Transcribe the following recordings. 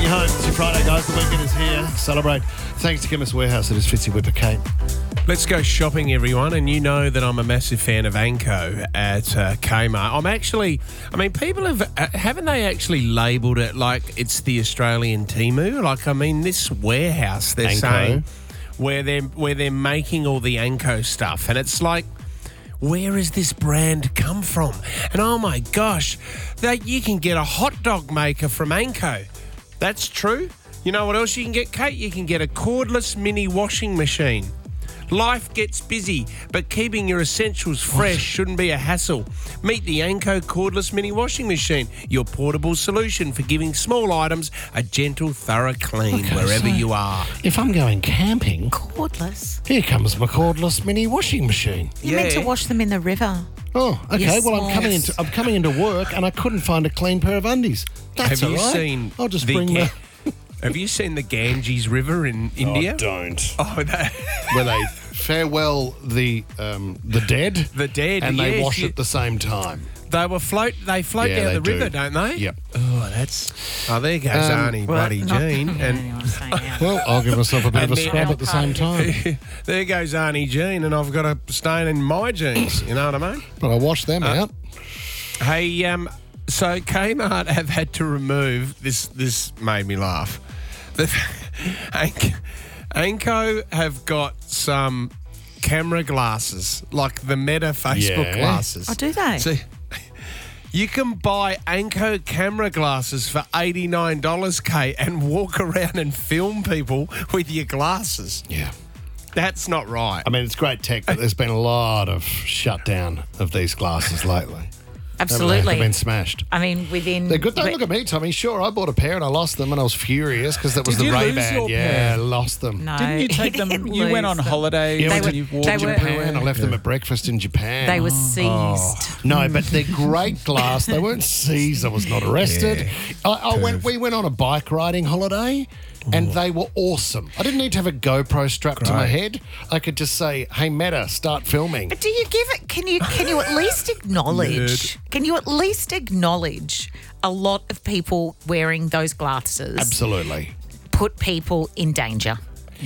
home. It's your Friday, guys. The weekend is here. Celebrate. Thanks to Chemist Warehouse. It is Fitzy Whipper Kate. Let's go shopping, everyone. And you know that I'm a massive fan of Anko at Kmart. People haven't they actually labelled it like it's the Australian Temu? This warehouse, they're Anko. saying, where they're making all the Anko stuff. And it's like, where has this brand come from? And oh my gosh, you can get a hot dog maker from Anko. That's true. You know what else you can get, Kate? You can get a cordless mini washing machine. Life gets busy, but keeping your essentials fresh shouldn't be a hassle. Meet the Anko cordless mini washing machine, your portable solution for giving small items a gentle, thorough clean wherever you are. If I'm going camping, Cordless. here comes my cordless mini washing machine. You meant to wash them in the river. Oh, okay. Yes, Well, I'm coming into work and I couldn't find a clean pair of undies. That's Have you all right. seen I'll just the bring the... Have you seen the Ganges River in India? Don't. Oh, that... Where they farewell the dead. The dead, And they yes, wash at the same time. They float Yeah, down they the river, do. don't they? Yep. Oh, there goes Arnie, bloody Jean. And Well, I'll give myself a bit of a And then- scrub at the same time. there goes Arnie Jean, and I've got a stain in my jeans. You know what I mean? But I wash them out. Hey, so Kmart have had to remove this. This made me laugh. Anko have got some camera glasses, like the Meta Facebook Yeah. glasses. Oh, do they? So you can buy Anko camera glasses for $89, Kate, and walk around and film people with your glasses. Yeah. That's not right. I mean, it's great tech, but there's been a lot of shutdown of these glasses lately. Absolutely. They've been smashed. Within... They're good. Don't look at me, Tommy. Sure, I bought a pair and I lost them and I was furious because that was Did the you lose Ray-Ban. your Yeah, pair? I lost them. No, Didn't you take he them? didn't You went lose on them. holiday Yeah, when went you to walked Japan. I left them at breakfast in Japan. They were seized. No, but they're great glass. They weren't seized. I was not arrested. We went on a bike riding holiday and they were awesome. I didn't need to have a GoPro strapped to my head. I could just say, hey, Meta, start filming. But do you give it? Can you at least acknowledge? Can you at least acknowledge a lot of people wearing those glasses Absolutely. put people in danger?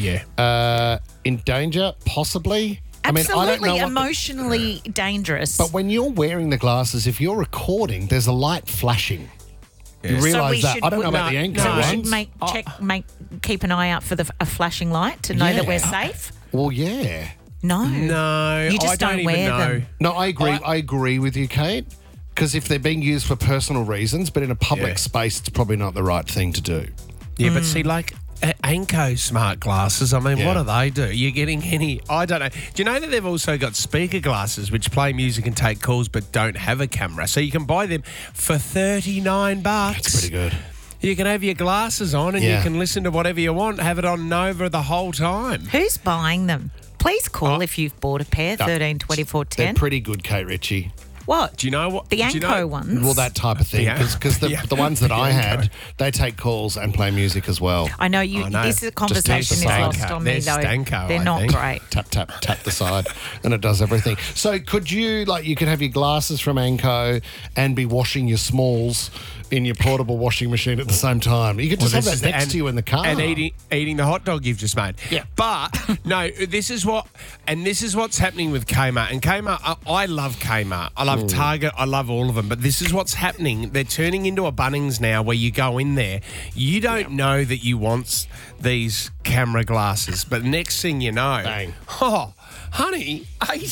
Yeah. In danger, possibly. Absolutely, I don't know what emotionally dangerous. But when you're wearing the glasses, if you're recording, there's a light flashing. You So realise we that. should I don't know put- about the Anko so we ones. should keep an eye out for a flashing light to know that we're safe. Well, yeah. No, No, you just I don't even wear know. them. No, I agree. I agree with you, Kate. Because if they're being used for personal reasons, but in a public Yeah. space, it's probably not the right thing to do. Yeah, but see, like Anko smart glasses, what Yeah. do they do? You're getting any... I don't know. Do you know that they've also got speaker glasses which play music and take calls but don't have a camera? So you can buy them for $39. That's pretty good. You can have your glasses on and Yeah. you can listen to whatever you want, have it on Nova the whole time. Who's buying them? Please call if you've bought a pair. 13 24 They're 10. pretty good, Kate Ritchie. What? Do you know what? The do you Anko know- ones. Well, that type of thing. Yeah. Because Yeah. the ones that The I Anko. had, they take calls and play music as well. I know you. I know. This is a Just conversation is tap the lost side. on me There's though. Stanko, They're I not think. great. Tap, the side, and it does everything. So could you, you could have your glasses from Anko and be washing your smalls in your portable washing machine at the same time. You could just have that next to you in the car. And eating the hot dog you've just made. Yeah. But, no, this is what's happening with Kmart. And Kmart, I love Kmart. I love Target. I love all of them. But this is what's happening. They're turning into a Bunnings now where you go in there. You don't know that you want these camera glasses. But next thing you know, Bang. oh, honey,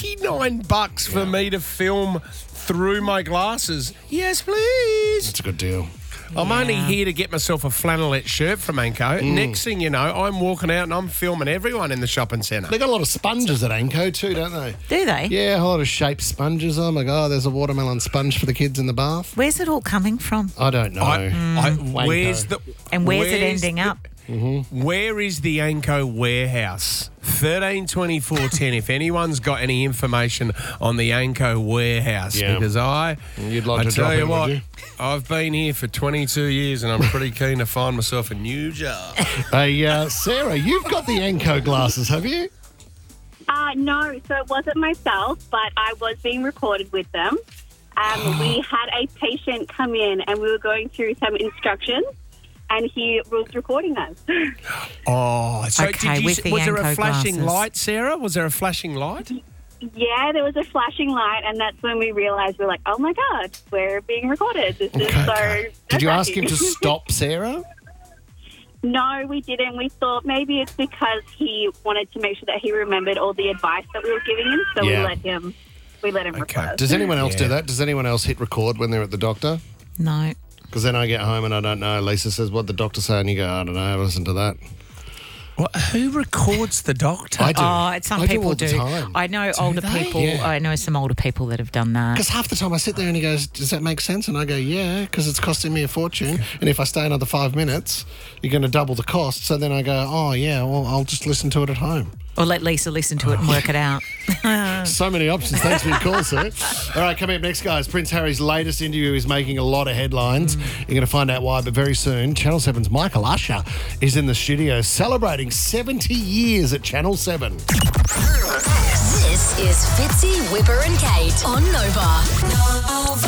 $89 for me to film through my glasses. Yes, please. That's a good deal. I'm only here to get myself a flannelette shirt from Anko. Next thing you know, I'm walking out and I'm filming everyone in the shopping centre. They got a lot of sponges at Anko too, don't they? Do they? Yeah, a lot of shaped sponges. Oh my God, there's a watermelon sponge for the kids in the bath. Where's it all coming from? I don't know. Where's the... And where's it where's ending up? Where is the Anko warehouse? 13 24 10. If anyone's got any information on the Anko warehouse, Yeah. because You'd like to tell drop you in, what, would you? I've been here for 22 years and I'm pretty keen to find myself a new job. Hey, Sarah, you've got the Anko glasses, have you? No, so it wasn't myself, but I was being recorded with them. We had a patient come in and we were going through some instructions. and he was recording us. Oh, so Okay, with the was there a Anko flashing glasses. light, Sarah? Was there a flashing light? Yeah, there was a flashing light, and that's when we realised we're like, oh my God, we're being recorded. This is so. Did you ask him to nerve-wracking. stop, Sarah? No, we didn't. We thought maybe it's because he wanted to make sure that he remembered all the advice that we were giving him, so Yeah. we let him record us. Does anyone else do Yeah. that? Does anyone else hit record when they're at the doctor? No. Because then I get home and I don't know. Lisa says, what the doctor say? And you go, I don't know, listen to that. What, who records the doctor? I do. Oh, some I people all the do. time. I know older they? people. Yeah. I know some older people that have done that. Because half the time I sit there and he goes, does that make sense? And I go, yeah, because it's costing me a fortune. And if I stay another 5 minutes, you're going to double the cost. So then I go, oh, yeah, well, I'll just listen to it at home. Or let Lisa listen to it and work it out. So many options. Thanks for your call, sir. All right, coming up next, guys. Prince Harry's latest interview is making a lot of headlines. You're going to find out why, but very soon, Channel 7's Michael Usher is in the studio celebrating 70 years at Channel 7. This is Fitzy, Whipper and Kate on Nova.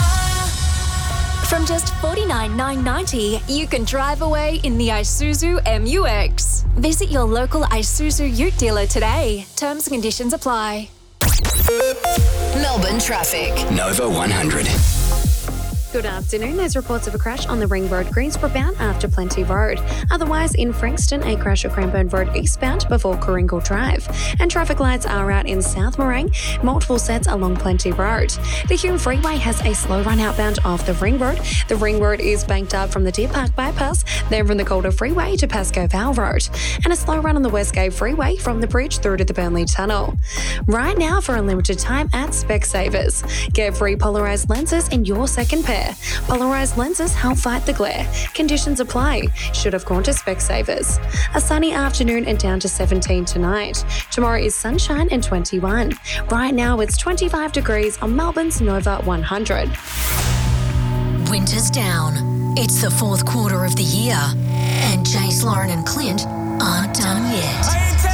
From just $49,990, you can drive away in the Isuzu MUX. Visit your local Isuzu Ute dealer today. Terms and conditions apply. Melbourne traffic. Nova 100. Good afternoon. There's reports of a crash on the Ring Road Greensboro bound after Plenty Road. Otherwise, in Frankston, a crash at Cranbourne Road eastbound before Coringle Drive. And traffic lights are out in South Morang, multiple sets along Plenty Road. The Hume Freeway has a slow run outbound off the Ring Road. The Ring Road is banked up from the Deer Park Bypass, then from the Calder Freeway to Pascoe Vale Road. And a slow run on the Westgate Freeway from the bridge through to the Burnley Tunnel. Right now, for a limited time at Specsavers. Get free polarised lenses in your second pair. Polarised lenses help fight the glare. Conditions apply. Should have gone to Specsavers. A sunny afternoon and down to 17 tonight. Tomorrow is sunshine and 21. Right now it's 25 degrees on Melbourne's Nova 100. Winter's down. It's the fourth quarter of the year. And Jace, Lauren and Clint aren't done yet.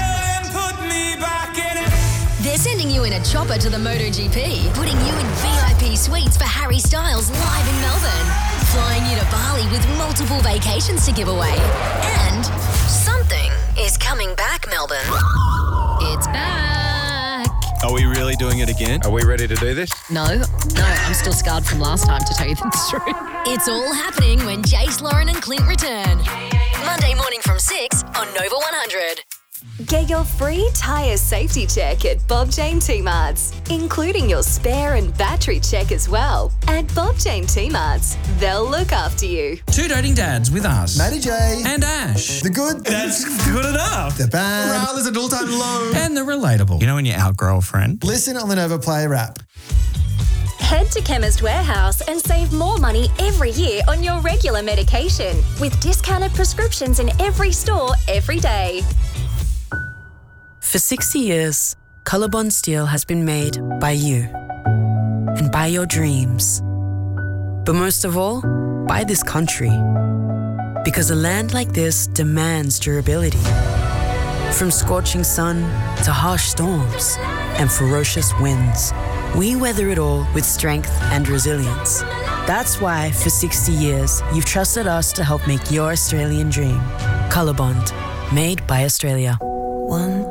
They're sending you in a chopper to the MotoGP, putting you in VIP suites for Harry Styles live in Melbourne, flying you to Bali with multiple vacations to give away. And something is coming back, Melbourne. It's back. Are we really doing it again? Are we ready to do this? No, I'm still scarred from last time, to tell you the truth. It's all happening when Jace, Lauren and Clint return. Monday morning from 6 on Nova 100. Get your free tyre safety check at Bob Jane T-Marts, including your spare and battery check as well. At Bob Jane T-Marts, they'll look after you. Two doting dads with us. Matty J. And Ash. The good. That's good enough. The bad. Ral is an all-time low. And the relatable. You know when you outgrow a friend? Listen on the Nova Player app. Head to Chemist Warehouse and save more money every year on your regular medication with discounted prescriptions in every store every day. For 60 years, Colorbond Steel has been made by you and by your dreams. But most of all, by this country. Because a land like this demands durability. From scorching sun to harsh storms and ferocious winds, we weather it all with strength and resilience. That's why, for 60 years, you've trusted us to help make your Australian dream. Colorbond, made by Australia. 1,